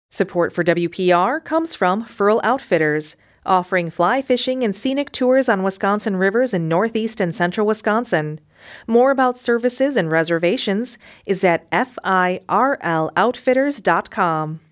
Support for WPR comes from Furl Outfitters, offering fly fishing and scenic tours on Wisconsin rivers in northeast and central Wisconsin. More about services and reservations is at FIRLOutfitters.com.